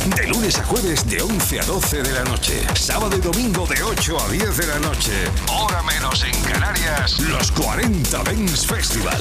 De lunes a jueves de 11 a 12 de la noche. Sábado y domingo de 8 a 10 de la noche. Hora menos en Canarias. Los 40 Dance Festival.